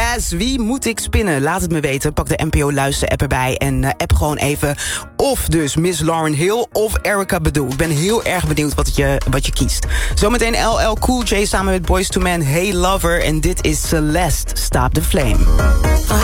Yes, wie moet ik spinnen? Laat het me weten. Pak de NPO Luister-app erbij en app gewoon even. Of dus Miss Lauryn Hill of Erykah Badu. Ik ben heel erg benieuwd wat je kiest. Zometeen LL Cool J samen met Boyz II Men. Hey Lover. En dit is Celeste, Stop the Flame.